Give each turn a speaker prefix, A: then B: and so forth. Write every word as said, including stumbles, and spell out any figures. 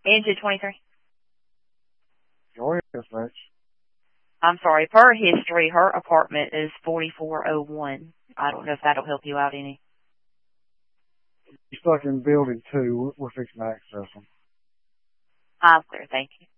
A: Into twenty-three.
B: Go ahead, Fletch.
A: I'm sorry. Per history, her apartment is forty-four oh one. I don't know if that'll help you out any.
B: You're stuck in building two. We're, we're fixing to access them.
A: I'm clear. Thank you.